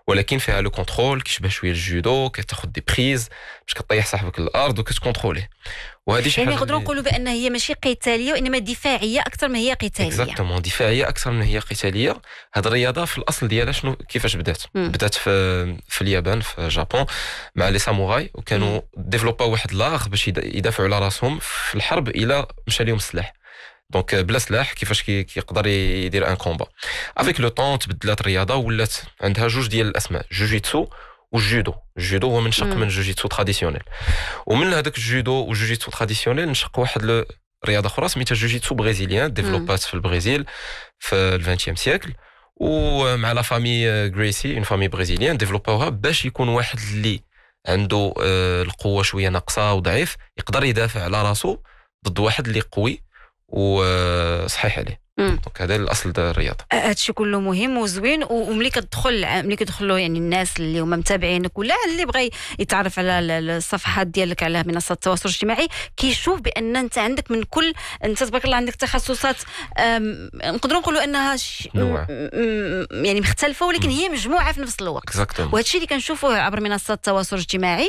ولكن فيها لو كونترول كيشبه شويه الجودو، كتاخذ دي بريز باش كطيح صاحبك للارض وكتكونتروليه. وهذه شي يعني حاجه نقدروا نقولوا بان هي ماشي قتاليه وانما دفاعيه اكثر ما هي قتاليه. اكزاكتومون، دفاعيه اكثر من هي قتاليه. هذه الرياضه في الاصل ديالها شنو كيفاش بدات في اليابان، في جابون، مع لي ساموراي، وكانوا ديفلوباو واحد لاغ باش يدافعوا على راسهم في الحرب الى مشى لهم السلاح. دونك بلا سلاح كيفاش كيقدر يدير ان كومبا. افيك لو طون تبدلات الرياضه، ولات عندها جوج ديال الاسماء، جوجيتسو والجودو. الجودو هو منشق من جوجيتسو تراديسيونيل، ومن هذاك الجودو والجوجيتسو تراديسيونيل نشق واحد رياضه اخرى سميتها جوجيتسو برازيليان، ديفلوبات في البرازيل في الفانتيام سيكل، ومع لا فامي غريسي، اون فامي برازيليان، ديفلوباوها باش يكون واحد اللي عنده القوه شويه ناقصه وضعيف يقدر يدافع على راسو ضد واحد اللي قوي وصحيح عليه. دونك هذا الاصل ديال الرياضه. هادشي كله مهم وزوين، وملي كيدخلوا يعني الناس اللي هما متابعينك ولا اللي بغى يتعرف على الصفحات ديالك على منصات التواصل الاجتماعي كيشوف بان انت عندك من كل، انت تبارك الله عندك تخصصات نقدروا نقولوا انها يعني مختلفه، ولكن هي مجموعه في نفس الوقت. وهذا الشيء اللي كنشوفوه عبر منصات التواصل الاجتماعي.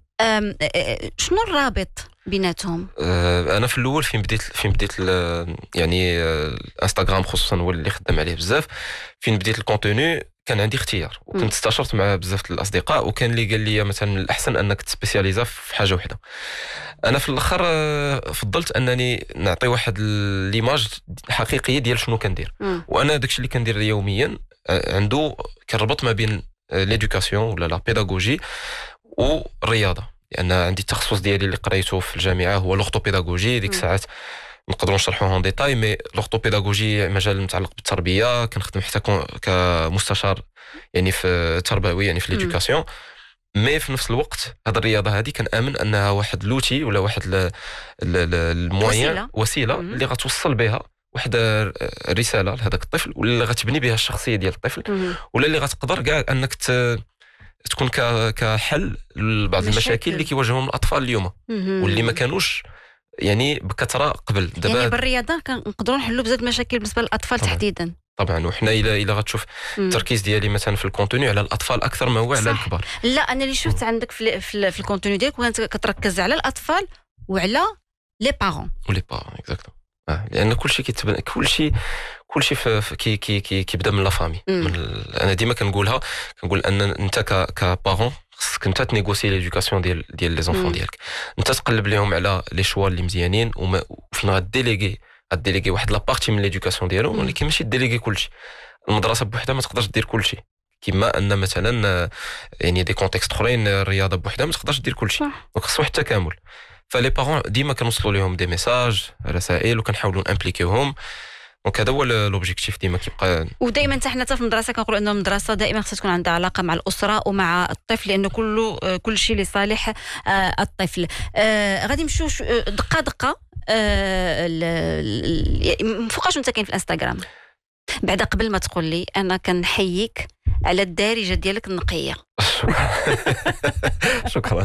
شنو الرابط بيناتهم؟ انا في الاول فين بديت يعني انستغرام خصوصا هو اللي خدام عليه بزاف. فين بديت الكونتوني كان عندي اختيار، وكنت استشرت مع بزاف الاصدقاء، وكان اللي قال لي مثلا الاحسن انك تسبيسياليزا في حاجه واحده. انا في الاخر فضلت انني نعطي واحد ليماج حقيقيه ديال شنو كندير. وانا داكشي اللي كندير يوميا عنده كنربط ما بين ليدوكاسيون ولا لا بيداغوجي والرياضه، لان عندي التخصص ديالي اللي قريته في الجامعه هو لوغتوبيداغوجي. ديك الساعات نقدروا نشرحوها اون ديتاي، مي لوغتوبيداغوجي مجال متعلق بالتربيه، كنخدم حتى كمستشار يعني في تربوي، يعني في ليدوكاسيون. مي في نفس الوقت هذه الرياضه هذه كنامن انها واحد لوتي ولا واحد الموين، وسيله اللي غتوصل بها واحد الرساله لهذاك الطفل، ولا اللي غتبني بها الشخصيه ديال الطفل، ولا اللي غتقدر كاع انك تكون كحل لبعض المشاكل اللي كيواجههم الاطفال اليوم واللي ما كانوش يعني بكثره قبل. دابا يعني بالرياضه كنقدروا نحلوا بزاف المشاكل بالنسبه للاطفال تحديدا. طبعا، وحنا الا غتشوف التركيز ديالي مثلا في الكونتوني على الاطفال اكثر ما هو على الكبار. لا، انا اللي شفت عندك في الكونتوني ديالك وانت كتركز على الاطفال وعلى لي بارون. اكزاكتو. لان كلشي كيتبان، كلشي كيبدا من لا فامي. انا ديما كنقول ان انت كبارون خصك انت تنيغوسي ليدوكاسيون ديال لي زونفون ديالك، انت تقلب لهم على لي شوا اللي مزيانين، وفين غاديليغي واحد لابارتي من ليدوكاسيون ديالهم، ولكن ماشي ديليغي كلشي. المدرسه بوحدها ما تقدرش دير كلشي، كما ان مثلا يعني دي كونتكست اخرين الرياضه بوحدها ما تقدرش دير كلشي، دونك خص واحد التكامل. فلي بارون ديما كنوصلوا لهم دي ميساج، رسائل، وكنحاولوا نامبليكيوهم. دونك هذا هو لوبجيكتيف ديما كيبقى. ودائما حنا في المدرسه كنقولوا انه المدرسه دائما خصها تكون عندها علاقه مع الاسره ومع الطفل، لانه كل شيء لصالح الطفل. غادي نمشيو دقه فوقاش انت كاين في الانستغرام؟ بعد قبل ما تقول لي انا كنحييك على الدارجه ديالك النقيه. شكرا.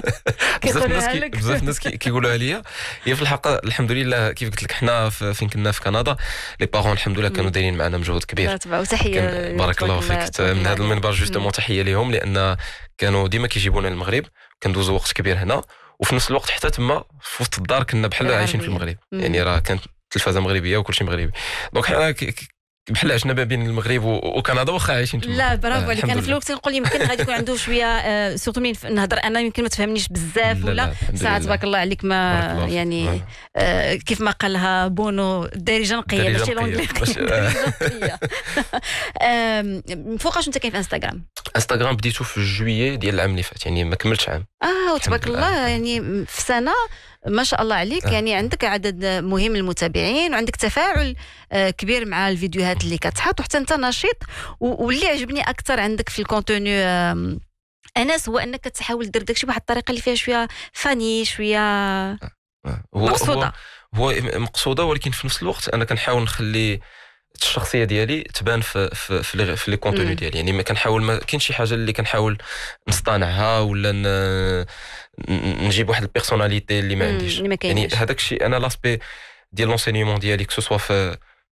بزاف الناس كيقولوها ليا. هي في الحقيقه الحمد لله كيف قلت لك حنا فين كنا في كندا، لي بارون الحمد لله كانوا دايرين معنا مجهود كبير. وتحيه بارك الله فيك من هذا المنبر، جوستومون تحيه ليهم، لان كانوا ديما كيجيبونا للمغرب، كندوزوا وقت كبير هنا، وفي نفس الوقت حتى تما في وسط الدار كنا بحال عايشين في المغرب. يعني راه كانت تلفازه مغربيه وكل شيء مغربي، دونك حنا بحال عشنا ما بين المغرب وكندا واخا عايشين تما. لا برافو عليك. انا في الوقت نقول يمكن غادي يكون عنده شويه سورتو مين نهضر انا يمكن ما تفهمنيش بزاف، ولا ساعات تبارك الله عليك ما يعني كيف ما قالها بونو الدارجه نقيه ماشي لونجلي. فوقاش انت كاين في انستغرام بديتو في جويي ديال العام اللي فات، يعني ما كملتش عام. وتبارك الله، يعني في سنه ما شاء الله عليك. يعني عندك عدد مهم من المتابعين، وعندك تفاعل كبير مع الفيديوهات اللي كتحط، وحتى انت نشيط. واللي عجبني اكثر عندك في الكونتوني انس هو انك تحاول دير داكشي بواحد الطريقه اللي فيها شويه فاني، شويه مقصوده. هو مقصوده، ولكن في نفس الوقت انا كنحاول نخلي الشخصيه ديالي تبان في لي كونتوني ديالي. يعني ما كنحاول، ما كاين شي حاجه اللي كنحاول نصطنعها ولا نجيب واحد البيرسوناليتي اللي ما عنديش. يعني هذاك الشيء انا لاسبي ديال لونسينيمون ديالي كسوسوا في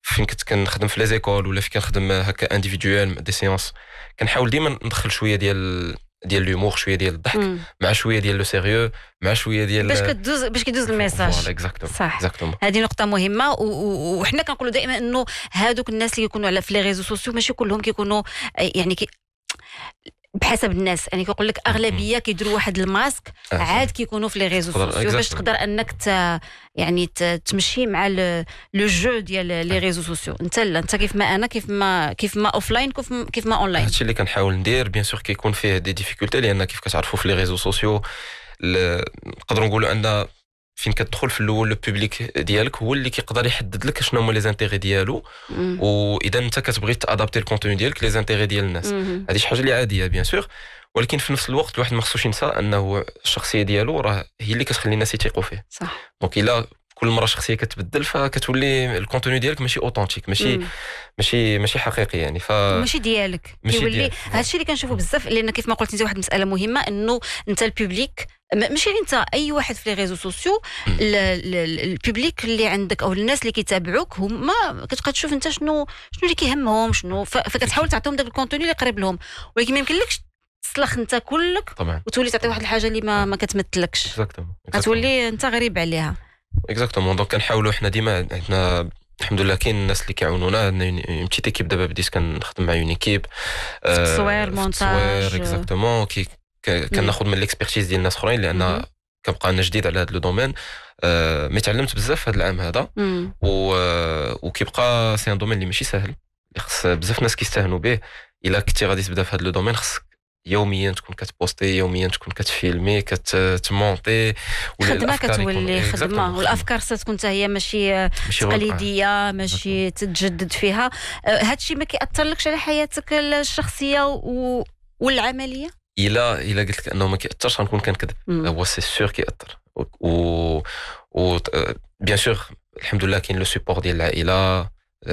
فين كنت كنخدم في لي زيكول ولا فين كنخدم هكا انديفيدويل دي سيونس، كنحاول ديما ندخل شويه ديال لومور، شويه ديال الضحك مع شويه ديال لو سيريو مع شويه ديال باش كيدوز الميساج. فوالا اكزاكتومون صح. اكزاكتومون. هذه نقطه مهمه، وحنا كنقولوا دائما انه هادوك الناس اللي كيكونوا على في لي ريزو سوسيو ماشي كلهم كيكونوا يعني بحسب الناس، يعني كيقول لك اغلبيه كيديروا واحد الماسك عاد كيكونوا في لي ريزو سوسيو باش تقدر انك يعني تمشي مع لو جو ديال لي ريزو سوسيو. انت كيف ما انا كيف ما اوفلاين كيف ما اونلاين. هادشي اللي كنحاول ندير. بيان سور كيكون فيه دي ديفيكولتي، لان كيف كتعرفوا في لي ريزو سوسيو نقدروا نقولوا ان فين كتدخل في الاول لو بوبليك ديالك هو اللي كيقدر يحدد لك شنو هما لي زانتيغي ديالو، واذا انت كتبغي تادابتي الكونتوني ديالك لي زانتيغي ديال الناس. هذه شي حاجه اللي عاديه بيان سور، ولكن في نفس الوقت الواحد ما خصوش ينسى انه الشخصيه ديالو راه هي اللي كتخلي الناس يثيقوا فيه. صح. دونك الا كل مره شخصيه كتبدل فكتولي الكونتوني ديالك ماشي اوثنتيك، ماشي حقيقي يعني. ماشي ديالك، كيولي هادشي اللي كنشوفوا بزاف. لان كيف ما قلت انت واحد المساله مهمه، انه انت البوبليك ماشي انت اي واحد في لي ريزو سوسيو، البوبليك اللي عندك او الناس اللي كيتابعوك هما كتبقى تشوف انت شنو اللي كيهمهم شنو، فكتحاول تعطيهم داك الكونتوني اللي قريب لهم، ولكن ما يمكنلكش تسلخ انت كلك طبعا وتولي تعطي واحد الحاجه اللي ما كتمثلكش، اكزاكتومون غتولي انت غريب عليها. اكزاكتومون. دونك كنحاولوا حنا ديما عندنا الحمد لله كاين الناس اللي كيعاونونا. عندنا اون بتيت ايكيب دابا بديت كنخدم مع اون ايكيب التصوير مونتاج اكزاكتومون. كناخذ من ليكسبيرتيز ديال الناس اخرين، لان كنبقى انا جديد على هذا لو دومين. مي تعلمت بزاف هذا العام هذا، وكيبقى سي ان دومين اللي ماشي سهل، اللي خص بزاف ناس كيستهنوا به. الا كنتي غادي تبدا في هذا لو دومين خصك يوميا تكون كتبوستي، يوميا تكون كتفيلمي، كتمونطي، خدمه كتولي خدمه، والافكار ستكون حتى هي ماشي تقليديه، ماشي تتجدد فيها. هادشي ما كيأثرلكش على حياتك الشخصيه والعمليه؟ الا قلت لك انه ما كيأثرش غنكون كنكذب. هو سي سور كيأثر، و بيان سور الحمد لله كاين لو سيبور ديال العائله،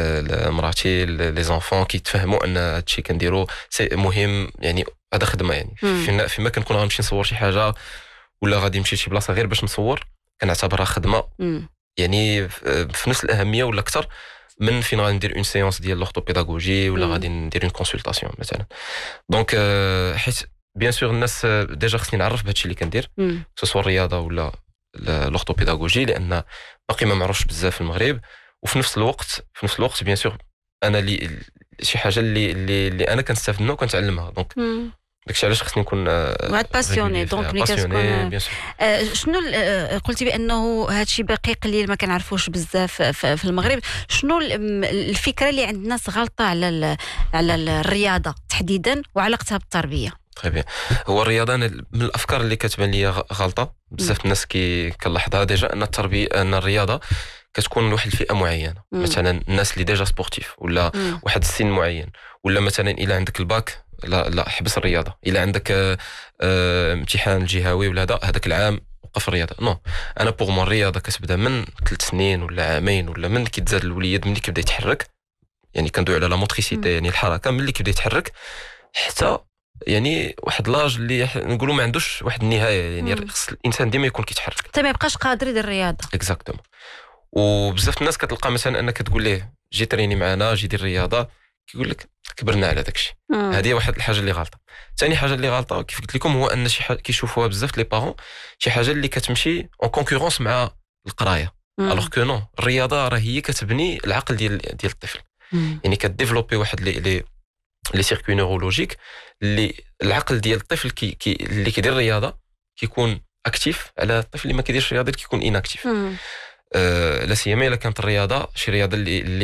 مراتي، لي زونفون كيتفهموا ان هادشي كنديرو سي مهم. يعني هذا خدمه، يعني فيما كنكون غنمشي نصور شي حاجه ولا غادي نمشي لشي بلاصه غير باش نصور، كنعتبرها خدمه يعني في نفس الاهميه ولا اكثر من فين غادي ندير اون سيونس ديال لورتوبيداغوجي ولا غادي ندير اون كونسلطاسيون مثلا. دونك حيت بيان سور الناس ديجا خصني نعرف بهادشي اللي كندير، سواء الرياضه ولا لورتوبيداغوجي، لان باقي ما معروفش بزاف في المغرب. وفي نفس الوقت بيان سور انا اللي شي حاجه اللي انا كنستافد منها وكنتعلمها. دونك داكشي علاش خصني نكون واحد باسيوني. دونك ملي كتكون شنو قلتي بانه هادشي باقي قليل ما كنعرفوش بزاف في المغرب، شنو الفكره اللي عند الناس غلطه على الرياضه تحديدا وعلاقتها بالتربيه؟ طيب، هو الرياضه من الافكار اللي كتبان لي غلطه بزاف الناس كنلاحظها ديجا، ان التربيه ان الرياضه كتكون لواحد الفئه معينه. مثلا الناس اللي ديجا سبورتيف ولا واحد السن معين، ولا مثلا الا عندك الباك لا حبس الرياضه، الا عندك امتحان الجهوي ولا هذاك العام وقف الرياضه. نو، انا بوغ مون الرياضه كتبدا من 3 سنين ولا عامين، ولا من كيتزاد الوليد ملي كيبدا يتحرك، يعني كندوي على لا موتريسيتي يعني الحركه ملي كيبدا يتحرك حتى يعني واحد لاج اللي نقولوا ما عندوش واحد النهايه. يعني خص الانسان ديما يكون كيتحرك حتى ما يبقاش قادر يدير الرياضه. اكزاكتومون. وبزاف الناس كتلقى مثلا انك تقول ليه جي تريني معنا، جي دير الرياضه، كيقول لك كبرنا على داكشي. هذه واحد الحاجه اللي غلطه. ثاني حاجه اللي غلطه كيف قلت لكم هو ان شي حاجه كيشوفوها بزاف لي بارون، شي حاجه اللي كتمشي اون كونكورونس مع القرايه، الوغ كو نو، الرياضه راه هي كتبني العقل ديال الطفل. يعني كديفلوبي واحد لي سيركوي نورولوجيك اللي العقل ديال الطفل اللي كيدير الرياضه كيكون اكتيف على الطفل اللي ما كيديرش الرياضه كيكون اناكتيف. لا سيما الا كانت الرياضه شي رياضه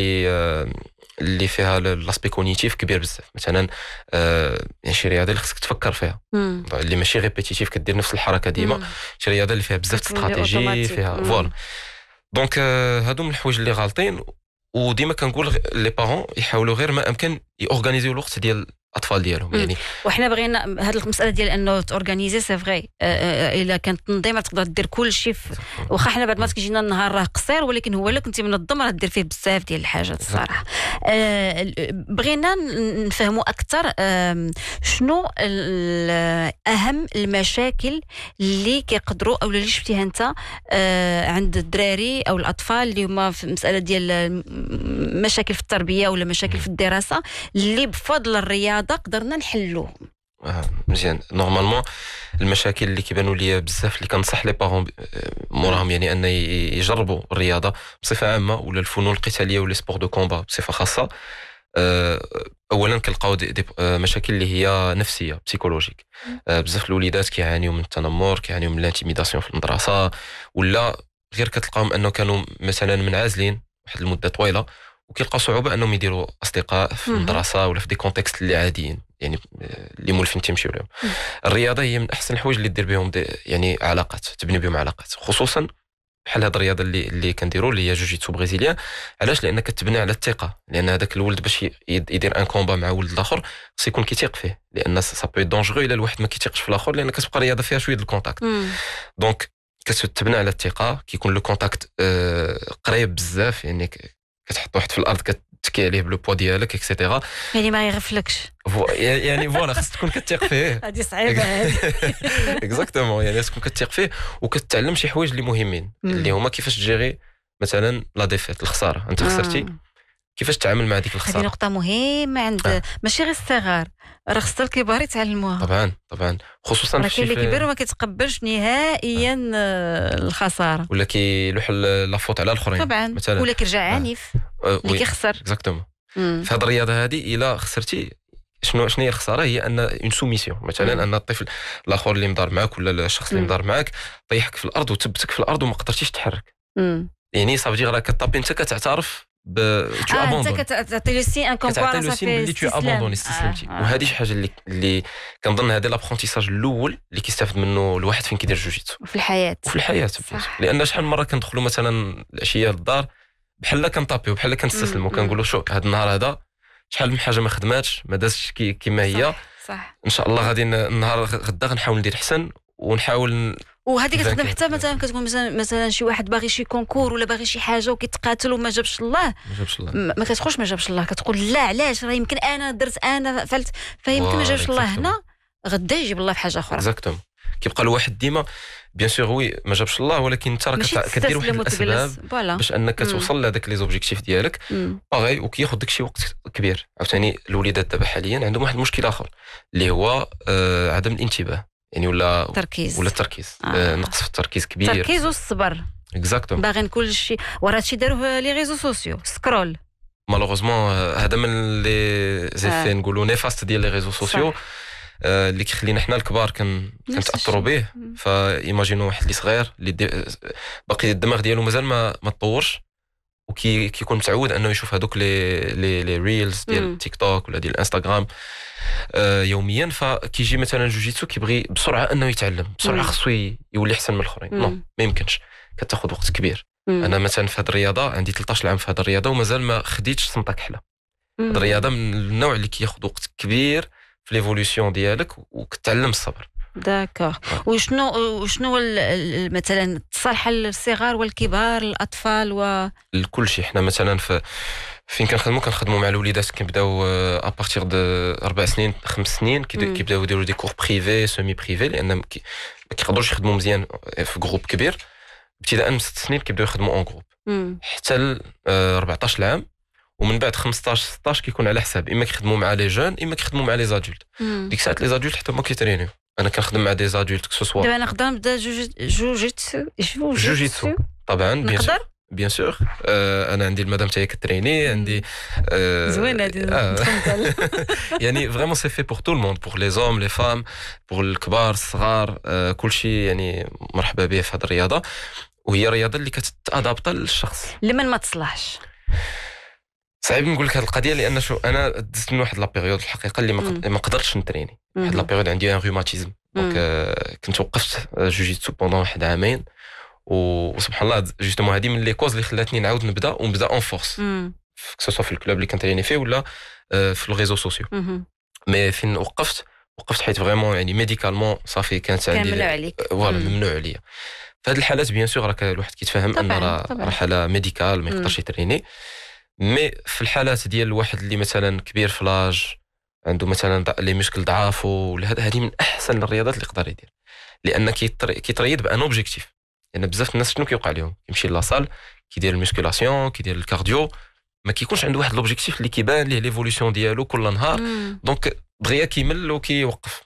اللي فيها لاسبي كوغنيتيف كبير بزاف. مثلا يعني شي رياضه اللي خصك تفكر فيها، اللي ماشي ريبيتيتيف كدير نفس الحركه ديما، شي رياضه اللي فيها بزاف استراتيجي فيها فوالا. دونك هادو من الحوايج اللي غالطين. وديما كنقول لي بارون يحاولوا غير ما امكن يورغانيزيو الوقت ديال الاطفال ديالهم يعني. وحنا بغينا هذه المساله ديال انه تورغانيزي سي فغي، الا كانت تنظيم تقدر دير كل شيء، واخا حنا بعد ما كيجينا النهار راه قصير، ولكن هو الا كنتي منظم راه دير فيه بزاف ديال الحاجات الصراحه. بغينا نفهموا اكثر شنو اهم المشاكل اللي كيقدروا او اللي شفتيها انت عند الدراري او الاطفال اللي هما في مساله ديال مشاكل في التربيه ولا مشاكل في الدراسه اللي بفضل الرياضه قدرنا نحلوهم. مزيان. نورمالمون المشاكل اللي كيبانوا ليا بزاف اللي كنصح لي بارون موراهم يعني ان يجربوا الرياضه بصفه عامه ولا الفنون القتاليه ولا سبور دو كومبا بصفه خاصه. اولا كنلقاو دي مشاكل اللي هي نفسيه بسيكولوجيك. بزاف الوليدات كيعانيوا من التنمر، كيعانيوا من الانتيميداسيون في المدرسه، ولا غير كتلقاهم انه كانوا مثلا منعزلين واحد المده طويله وكيلقاو صعوبه انهم يديروا اصدقاء في المدرسه ولا في دي كونتكست اللي عاديين يعني اللي مولفين تيمشيو لهم. الرياضه هي من احسن الحوايج اللي دير بهم يعني علاقات، تبني بهم علاقات، خصوصا بحال هاد الرياضه اللي كنديروا اللي هي جوجيتسو برازيليان. علاش؟ لان كتبني على الثقه، لان هذاك الولد باش يدير ان كومبا مع ولد الاخر خص يكون كيثيق فيه، لان سا بو دونجرو الا الواحد ما كيثيقش في الاخر، لان كتبقى الرياضه فيها شويه الكونتاكت. دونك كتبنى على الثقه، كيكون لو كونتاكت قريب بزاف، يعني كتحط واحد في الارض كتكي عليه بلو بوا ديالك اكسيتيرا، يعني ما يغفلكش يعني فوالا خاص تكون كتثيق فيه. هذه صعيبه هذه. اكزاكتومون، يعني خاص تكون كتثيق فيه وكتعلم شي حوايج اللي مهمين اللي هما كيفاش تجيري مثلا لا ديفيت، الخساره، انت خسرتي كيفاش تتعامل مع ديك الخساره. هذه نقطه مهمه عند ماشي غير الصغار، راه خص الكبار يتعلموها. طبعا خصوصا في اللي كبير وما كيتقبلش نهائيا الخساره، ولا كيلوح لافوت على الاخرين طبعا مثلا. ولا كيرجع عنيف اللي كيخسر. اكزاكتومون. في هذه الرياضه هذه الا خسرتي شنو هي الخساره؟ هي ان اون سوميسيون، مثلا ان الطفل الاخر اللي مدار معك ولا الشخص اللي مدار معك طيحك في الارض وثبتك في الارض وما قدرتيش تحرك. يعني صافي راه كطابي انت كتعترف تو ابوندون، انت كتعطي لو سي ان كومبار صافي اللي تو ابوندون استسلمتي. وهذه شي حاجه اللي كنظن هذا لابرونتيساج الاول اللي كيستافد منه الواحد فين كيدير جوجيتسو في الحياه. لان شحال من مره كندخلوا مثلا العشيه للدار بحال كنطابيو بحال كنستسلموا، كنقولوا شو هذا النهار هذا شحال من حاجه ما خدماتش، ما دازش كيما هي. صح. ان شاء الله غادي النهار غدا غنحاول ندير احسن ونحاول. وهذه كتخدم حتى مثلا مثلا شي واحد باغي شي كونكور ولا باغي شي حاجه وكيتقاتل وما جابش الله، ما كتقولش ما جابش الله، كتقول لا علاش، راه يمكن انا درت انا فعلت، فيمكن ما جابش الله هنا غدا يجيب الله في حاجه اخرى. اكزاكتوم. كيبقى الواحد ديما بيان سور وي ما جابش الله، ولكن انت راك كدير واحد الاسباب باش انك توصل لهذاك لي زوبجيكتيف ديالك باغي، وكياخذ داك شي وقت كبير. عاوتاني الوليدات دابا حاليا عندهم واحد المشكل اخر اللي هو عدم الانتباه، يعني ولا التركيز. نقص في التركيز كبير، التركيز والصبر. اكزاكتوم. باغيين كل شيء وراه هادشي داروه لي ريزو سوسيو سكرول. مالوغوزمون هذا من لي زيفي نقولوا نيفاست ديال لي ريزو سوسيو اللي كيخلينا حنا الكبار كنتاثروا به. فايماجينو واحد اللي صغير اللي باقي الدماغ ديالو مازال ما تطورش، وكيكون متعود انه يشوف هذوك لي ريلز ديال تيك توك ولا ديال الانستغرام يوميا. فكيجي مثلا جوجيتسو كيبغي بسرعه انه يتعلم بسرعه، خصو يولي احسن من الاخرين. نو ما يمكنش، كتاخذ وقت كبير. انا مثلا في هذه الرياضه عندي 13 عام في هذه الرياضه ومازال ما خديتش سنطه كحله. هذه الرياضه من النوع اللي كياخذ وقت كبير في ليفولوسيون ديالك وكتعلم الصبر. داكوغ. وشنو مثلا تصالح للصغار والكبار الاطفال الكل شيء. حنا مثلا فين كنخدموا مع الوليدات كنبداو ابارتيغ دو 4 سنين 5 سنين كيبداو يديروا دي كور بريفي سيمي بريفي، لان ما كيقدروش يخدموا مزيان في جروب كبير. ابتداء من 6 سنين كيبداو يخدموا اون جروب حتى ل 14 عام، ومن بعد 15 16 كيكون على حساب، اما كيخدموا مع لي جون اما كيخدموا مع لي زادولت. ديك الساعه لي زادولت حتى هما كيترينيو. انا كنخدم مع دي زادولت كسوسوا. دابا نقدر نبدا جوجيتسو طبعا بيان سور. انا عندي المدام تاعي كتريني، عندي زوينه هذه يعني فريمون سي في بور تو الموند، بور لي زوم لي فام، بور الكبار الصغار، كل شيء يعني مرحبا به في هذه الرياضه. وهي رياضه اللي كتادابط للشخص. لمن ما تصلحش صعيب نقول لك هذه القضيه، لان شو انا دزت من واحد لا بيريود الحقيقه اللي ما قدرتش نتريني. واحد لا بيريود عندي ان روماتيزم، دونك كنت وقفت جوجيتسو بوندون واحد عامين، وسبحان الله جوستومون هذه من لي كوز اللي خلاتني نعاود نبدا اون فورس، كسوسوا في الكلوب اللي كنتريني فيه ولا في الريزو سوسيو. مي فين وقفت حيت فريمون يعني ميديكالمون صافي كانت عندي كان ممنوع عليك. فوالا ممنوع عليا. في هذه الحالات بيان سور راك الواحد كيتفاهم ان راه حاله ميديكال ما يقدرش يتريني. مي في الحالات ديال الواحد اللي مثلا كبير في لاج عنده مثلا لي ميسكل ضعاف ولا هذه من احسن الرياضات اللي يقدر يدير، لان كيتريض بان اوبجيكتيف. لان بزاف الناس شنو كيوقع لهم يمشي لاصال كيدير الميسكولاسيون كيدير الكارديو ما كيكونش عنده واحد لوبجيكتيف اللي كيبان ليه ليفولوسيون ديالو كل نهار، دونك دغيا كيمل وكيوقف.